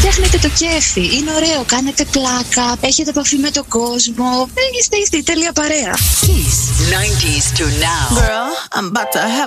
φτιάχνετε το κέφι. Είναι ωραίο, κάνετε πλάκα, έχετε επαφή με τον κόσμο. Είστε η τέλεια παρέα. Kiss 90s to now. Girl, I'm about to have